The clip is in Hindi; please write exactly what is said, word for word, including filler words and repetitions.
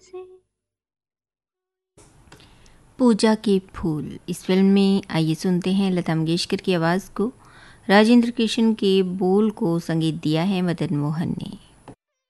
से। पूजा के फूल इस फिल्म में आइए सुनते हैं लता मंगेशकर की आवाज़ को। राजेंद्र कृष्ण के बोल को संगीत दिया है मदन मोहन ने।